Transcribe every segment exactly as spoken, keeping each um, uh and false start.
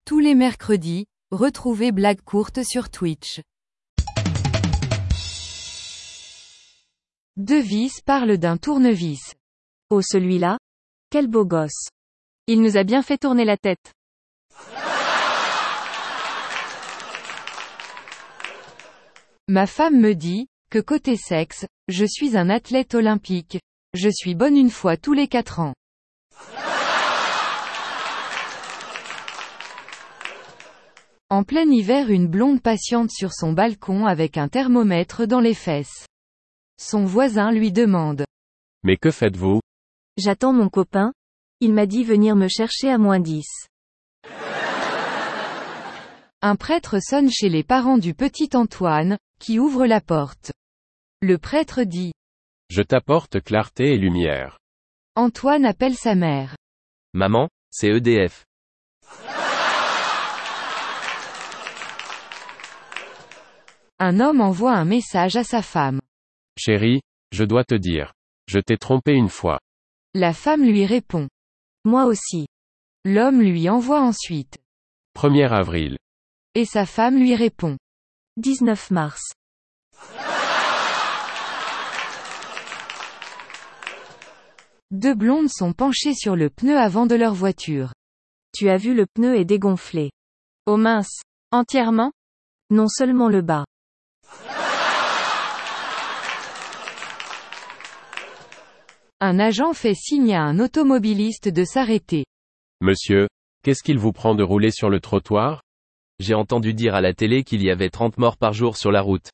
Tous les mercredis, retrouvez Blague courte sur Twitch. Devis parle d'un tournevis. Oh celui-là? Quel beau gosse. Il nous a bien fait tourner la tête. Ma femme me dit, que côté sexe, je suis un athlète olympique. Je suis bonne une fois tous les quatre ans. En plein hiver, une blonde patiente sur son balcon avec un thermomètre dans les fesses. Son voisin lui demande. Mais que faites-vous? J'attends mon copain. Il m'a dit venir me chercher à moins dix. Un prêtre sonne chez les parents du petit Antoine, qui ouvre la porte. Le prêtre dit. Je t'apporte clarté et lumière. Antoine appelle sa mère. Maman, c'est E D F. Un homme envoie un message à sa femme. Chérie, je dois te dire. Je t'ai trompé une fois. La femme lui répond. Moi aussi. L'homme lui envoie ensuite. premier avril. Et sa femme lui répond. dix-neuf mars. Deux blondes sont penchées sur le pneu avant de leur voiture. Tu as vu, le pneu est dégonflé. Oh mince. Entièrement? Non, seulement le bas. Un agent fait signe à un automobiliste de s'arrêter. Monsieur, qu'est-ce qu'il vous prend de rouler sur le trottoir? J'ai entendu dire à la télé qu'il y avait trente morts par jour sur la route.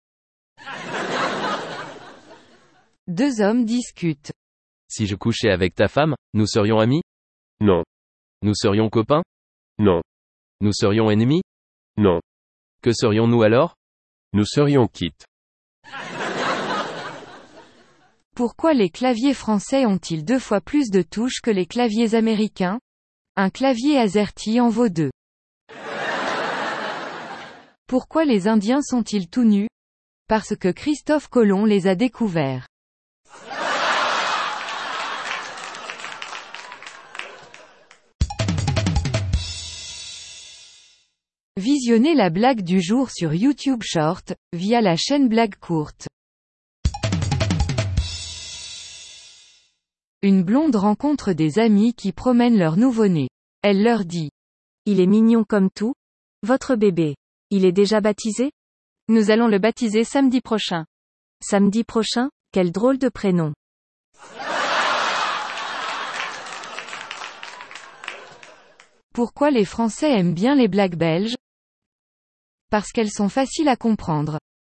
Deux hommes discutent. Si je couchais avec ta femme, nous serions amis? Non. Nous serions copains? Non. Nous serions ennemis? Non. Que serions-nous alors? Nous serions quittes. Pourquoi les claviers français ont-ils deux fois plus de touches que les claviers américains? Un clavier AZERTY en vaut deux. Pourquoi les Indiens sont-ils tout nus? Parce que Christophe Colomb les a découverts. Visionnez la blague du jour sur YouTube Short, via la chaîne Blague courte. Une blonde rencontre des amis qui promènent leur nouveau-né. Elle leur dit. Il est mignon comme tout. Votre bébé. Il est déjà baptisé? Nous allons le baptiser samedi prochain. Samedi prochain? Quel drôle de prénom. Pourquoi les Français aiment bien les blagues belges? Parce qu'elles sont faciles à comprendre.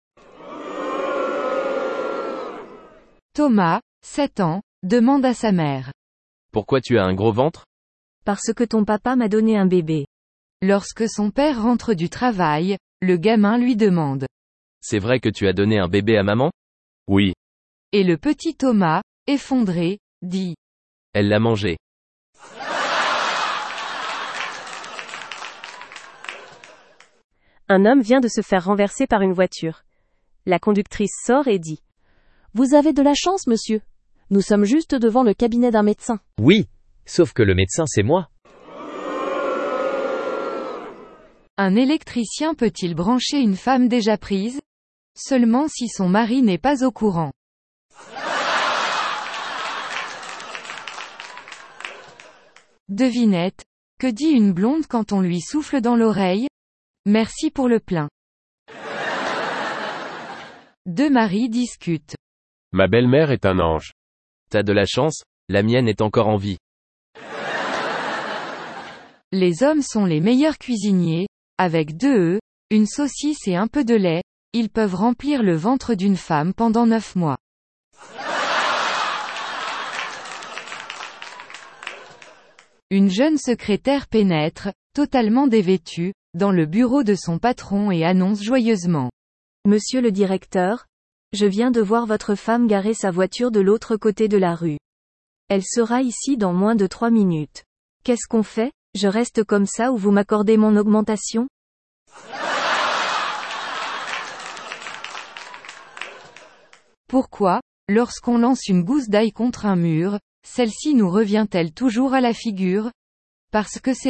Thomas, sept ans, demande à sa mère. Pourquoi tu as un gros ventre? Parce que ton papa m'a donné un bébé. Lorsque son père rentre du travail, le gamin lui demande. C'est vrai que tu as donné un bébé à maman? Oui. Et le petit Thomas, effondré, dit. Elle l'a mangé. Un homme vient de se faire renverser par une voiture. La conductrice sort et dit. Vous avez de la chance, monsieur. Nous sommes juste devant le cabinet d'un médecin. Oui, sauf que le médecin c'est moi. Un électricien peut-il brancher une femme déjà prise? Seulement si son mari n'est pas au courant. Devinette, que dit une blonde quand on lui souffle dans l'oreille? Merci pour le plein. Deux maris discutent. Ma belle-mère est un ange. T'as de la chance, la mienne est encore en vie. Les hommes sont les meilleurs cuisiniers. Avec deux œufs, une saucisse et un peu de lait, ils peuvent remplir le ventre d'une femme pendant neuf mois. Une jeune secrétaire pénètre, totalement dévêtue, dans le bureau de son patron et annonce joyeusement. Monsieur le directeur, je viens de voir votre femme garer sa voiture de l'autre côté de la rue. Elle sera ici dans moins de trois minutes. Qu'est-ce qu'on fait? Je reste comme ça ou vous m'accordez mon augmentation? Pourquoi, lorsqu'on lance une gousse d'ail contre un mur, celle-ci nous revient-elle toujours à la figure? Parce que c'est